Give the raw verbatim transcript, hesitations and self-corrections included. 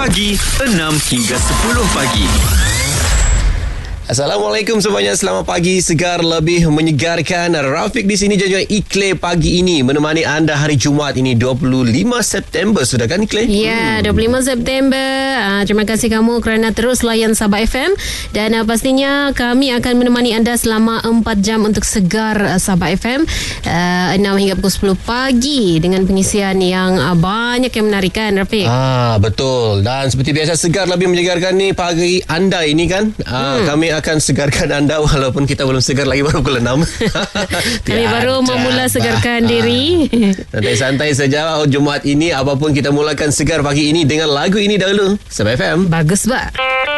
Pagi, enam hingga sepuluh pagi. Assalamualaikum semuanya, selamat pagi. Segar lebih menyegarkan. Rafiq di sini jaga Ikhleh pagi ini menemani anda hari Jumaat ini dua puluh lima September sudah kan Ikhleh? Ya, dua puluh lima September. Uh, terima kasih kamu kerana terus layan Sabah F M dan uh, pastinya kami akan menemani anda selama empat jam untuk Segar uh, Sabah F M uh, enam hingga pukul sepuluh pagi dengan pengisian yang uh, banyak yang menarik kan Rafiq? Ah, betul. Dan seperti biasa Segar lebih menyegarkan ni pagi anda ini kan. Ah, hmm. Kami akan segarkan anda walaupun kita belum segar lagi, baru pukul enam. Kami baru memula segarkan diri. Santai-santai saja Jumaat ini. Apapun kita mulakan segar pagi ini dengan lagu ini dahulu. Sabah F M. Bagus, Pak.